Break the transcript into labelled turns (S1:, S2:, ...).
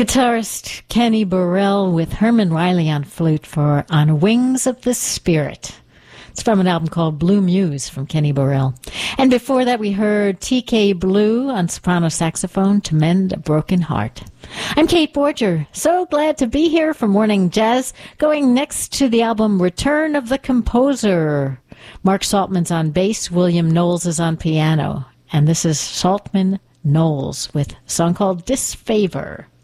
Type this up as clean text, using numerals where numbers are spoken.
S1: Guitarist Kenny Burrell with Herman Riley on flute for On Wings of the Spirit. It's from an album called Blue Muse from Kenny Burrell. And before that we heard TK Blue on soprano saxophone to Mend a Broken Heart. I'm Kate Borger. So glad to be here for Morning Jazz. Going next to the album Return of the Composer. Mark Saltman's on bass, William Knowles is on piano. And this is Saltman Knowles with a song called Disfavor.